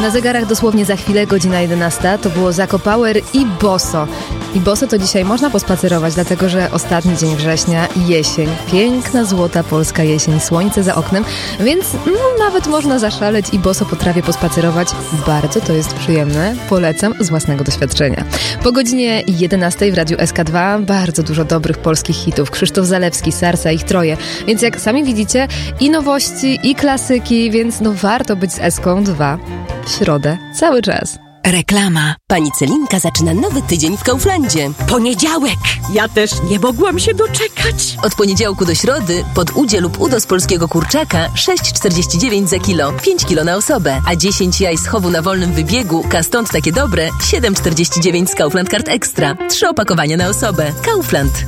Na zegarach dosłownie za chwilę, godzina 11, to było Zako Power i Boso. I boso to dzisiaj można pospacerować, dlatego że ostatni dzień września i jesień. Piękna, złota polska jesień, słońce za oknem, więc nawet można zaszaleć i boso po trawie pospacerować. Bardzo to jest przyjemne, polecam z własnego doświadczenia. Po godzinie 11 w Radiu SK2 bardzo dużo dobrych polskich hitów. Krzysztof Zalewski, Sarsa, ich troje. Więc jak sami widzicie, i nowości, i klasyki, więc warto być z SK2 w środę cały czas. Reklama. Pani Celinka zaczyna nowy tydzień w Kauflandzie. Poniedziałek! Ja też nie mogłam się doczekać. Od poniedziałku do środy pod udzie lub udo z polskiego kurczaka 6,49 za kilo, 5 kilo na osobę, a 10 jaj z chowu na wolnym wybiegu, stąd takie dobre, 7,49 z Kaufland Card Extra. 3 opakowania na osobę. Kaufland.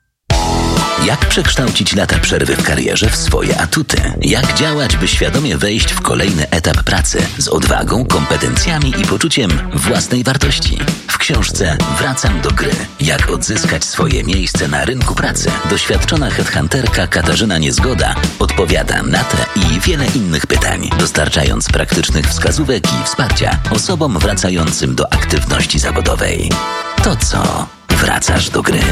Jak przekształcić lata przerwy w karierze w swoje atuty? Jak działać, by świadomie wejść w kolejny etap pracy z odwagą, kompetencjami i poczuciem własnej wartości? W książce Wracam do gry. Jak odzyskać swoje miejsce na rynku pracy? Doświadczona headhunterka Katarzyna Niezgoda odpowiada na te i wiele innych pytań, dostarczając praktycznych wskazówek i wsparcia osobom wracającym do aktywności zawodowej. To co? Wracasz do gry?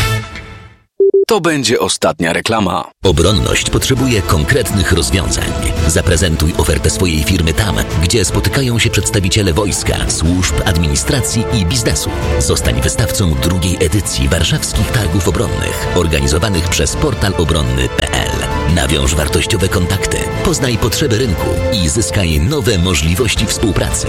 To będzie ostatnia reklama. Obronność potrzebuje konkretnych rozwiązań. Zaprezentuj ofertę swojej firmy tam, gdzie spotykają się przedstawiciele wojska, służb, administracji i biznesu. Zostań wystawcą drugiej edycji Warszawskich Targów Obronnych, organizowanych przez portal obronny.pl. Nawiąż wartościowe kontakty, poznaj potrzeby rynku i zyskaj nowe możliwości współpracy.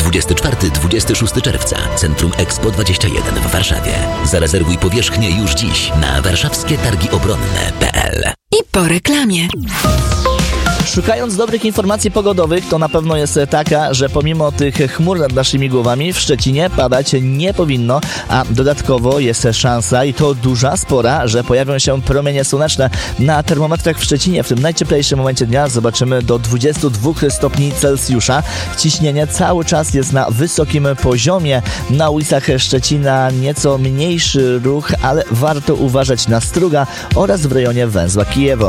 24-26 czerwca, Centrum Expo 21 w Warszawie. Zarezerwuj powierzchnię już dziś na warszawskietargiobronne.pl. I po reklamie. Szukając dobrych informacji pogodowych, to na pewno jest taka, że pomimo tych chmur nad naszymi głowami w Szczecinie padać nie powinno, a dodatkowo jest szansa, i to duża, spora, że pojawią się promienie słoneczne. Na termometrach w Szczecinie w tym najcieplejszym momencie dnia zobaczymy do 22 stopni Celsjusza. Ciśnienie cały czas jest na wysokim poziomie. Na ulicach Szczecina nieco mniejszy ruch, ale warto uważać na Struga oraz w rejonie węzła Kijewo.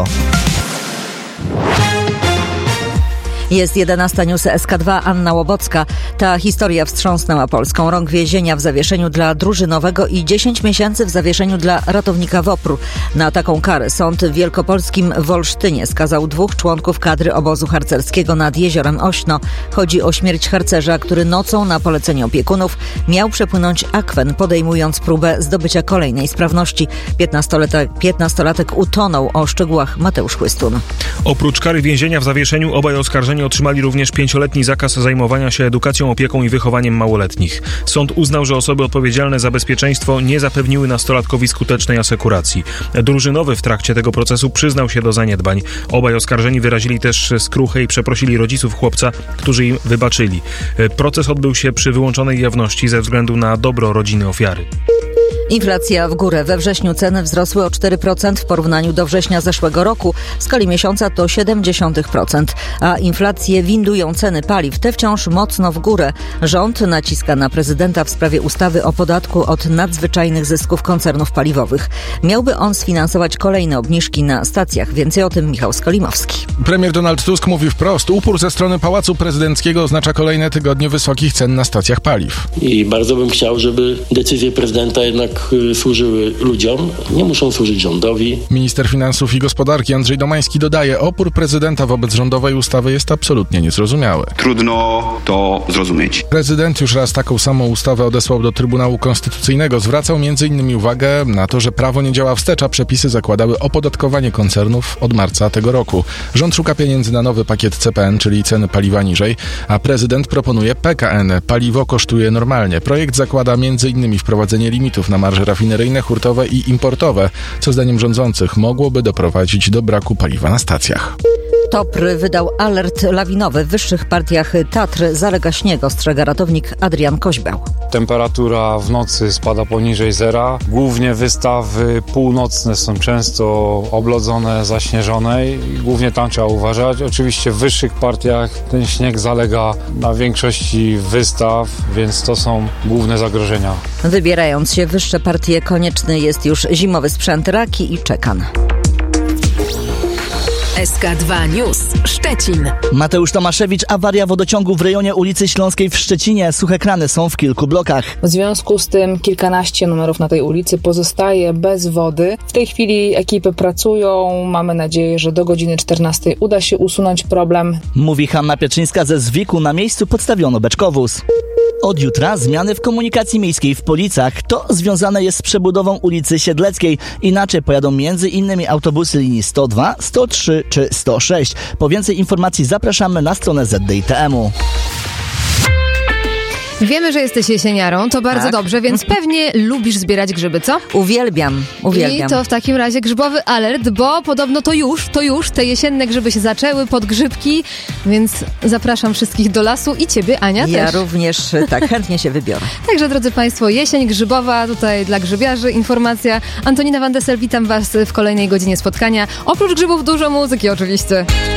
Jest 11 News SK2, Anna Łobocka. Ta historia wstrząsnęła Polską. Rok więzienia w zawieszeniu dla drużynowego i 10 miesięcy w zawieszeniu dla ratownika WOPR-u. Na taką karę sąd w wielkopolskim Wolsztynie skazał 2 członków kadry obozu harcerskiego nad jeziorem Ośno. Chodzi o śmierć harcerza, który nocą na polecenie opiekunów miał przepłynąć akwen, podejmując próbę zdobycia kolejnej sprawności. 15-latek utonął. O szczegółach Mateusz Chłystun. Oprócz kary więzienia w zawieszeniu obaj oskarżeni otrzymali również 5-letni zakaz zajmowania się edukacją, opieką i wychowaniem małoletnich. Sąd uznał, że osoby odpowiedzialne za bezpieczeństwo nie zapewniły nastolatkowi skutecznej asekuracji. Drużynowy w trakcie tego procesu przyznał się do zaniedbań. Obaj oskarżeni wyrazili też skruchę i przeprosili rodziców chłopca, którzy im wybaczyli. Proces odbył się przy wyłączonej jawności ze względu na dobro rodziny ofiary. Inflacja w górę. We wrześniu ceny wzrosły o 4% w porównaniu do września zeszłego roku. W skali miesiąca to 0,7%. A inflację windują ceny paliw. Te wciąż mocno w górę. Rząd naciska na prezydenta w sprawie ustawy o podatku od nadzwyczajnych zysków koncernów paliwowych. Miałby on sfinansować kolejne obniżki na stacjach. Więcej o tym Michał Skolimowski. Premier Donald Tusk mówi wprost: upór ze strony Pałacu Prezydenckiego oznacza kolejne tygodnie wysokich cen na stacjach paliw. I bardzo bym chciał, żeby decyzje prezydenta jednak służyły ludziom, nie muszą służyć rządowi. Minister Finansów i Gospodarki Andrzej Domański dodaje: opór prezydenta wobec rządowej ustawy jest absolutnie niezrozumiały. Trudno to zrozumieć. Prezydent już raz taką samą ustawę odesłał do Trybunału Konstytucyjnego. Zwracał m.in. uwagę na to, że prawo nie działa wstecz, a przepisy zakładały opodatkowanie koncernów od marca tego roku. Rząd szuka pieniędzy na nowy pakiet CPN, czyli ceny paliwa niżej, a prezydent proponuje PKN. Paliwo kosztuje normalnie. Projekt zakłada m.in. wprowadzenie limitów na marże rafineryjne, hurtowe i importowe, co zdaniem rządzących mogłoby doprowadzić do braku paliwa na stacjach. TOPR wydał alert lawinowy. W wyższych partiach Tatr zalega śnieg, ostrzega ratownik Adrian Koźbeł. Temperatura w nocy spada poniżej zera. Głównie wystawy północne są często oblodzone, zaśnieżone i głównie tam trzeba uważać. Oczywiście w wyższych partiach ten śnieg zalega na większości wystaw, więc to są główne zagrożenia. Wybierając się w wyższe partie, konieczny jest już zimowy sprzęt, raki i czekan. SK2 News. Szczecin. Mateusz Tomaszewicz, awaria wodociągu w rejonie ulicy Śląskiej w Szczecinie. Suche krany są w kilku blokach. W związku z tym kilkanaście numerów na tej ulicy pozostaje bez wody. W tej chwili ekipy pracują. Mamy nadzieję, że do godziny 14 uda się usunąć problem. Mówi Hanna Pieczyńska ze Zwiku. Na miejscu podstawiono beczkowóz. Od jutra zmiany w komunikacji miejskiej w Policach. To związane jest z przebudową ulicy Siedleckiej. Inaczej pojadą m.in. autobusy linii 102, 103 czy 106. Po więcej informacji zapraszamy na stronę ZDITM-u. Wiemy, że jesteś jesieniarą, to bardzo dobrze, więc pewnie lubisz zbierać grzyby, co? Uwielbiam. I to w takim razie grzybowy alert, bo podobno to już te jesienne grzyby się zaczęły, podgrzybki, więc zapraszam wszystkich do lasu i ciebie, Ania, też. Ja również tak chętnie się wybiorę. Także, drodzy Państwo, jesień grzybowa, tutaj dla grzybiarzy informacja. Antonina Van Dessel, witam Was w kolejnej godzinie spotkania. Oprócz grzybów dużo muzyki oczywiście.